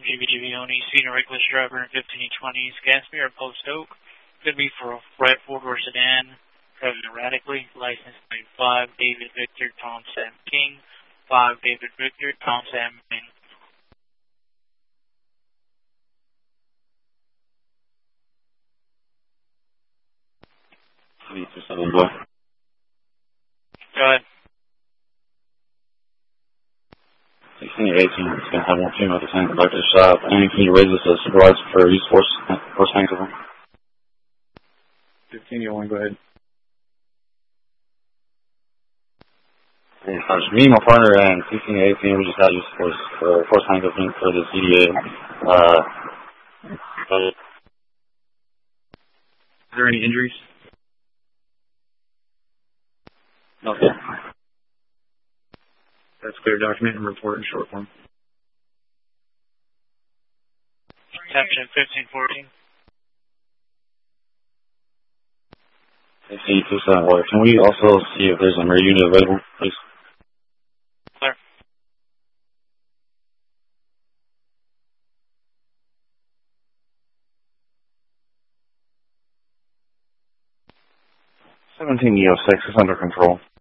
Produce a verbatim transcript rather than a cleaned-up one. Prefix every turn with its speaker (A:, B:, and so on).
A: G B D Vioni, senior reckless driver in fifteen twenty East Gaspé or Post Oak. Could be for a right four-door sedan, driving erratically. License plate five David Victor Tom Sam King, five David Victor Tom Sam King.
B: three two seven, boy.
A: Go ahead.
B: sixteen or eighteen, it's going to have one female to tank back to the shop. And can you raise this as supervisor for use force, force tank of them?
C: fifteen, you want to go ahead?
B: Yeah, me and my partner and sixteen and eighteen, we just had use force for force tank of for the C D A. Uh,
C: Is there any injuries?
B: Okay.
C: That's clear. Document and report in short form.
A: Caption fifteen fourteen.
B: fifteen two seven, boy. Can we also see if there's a mirror unit available, please?
A: Clear.
B: seventeen E O six is under control.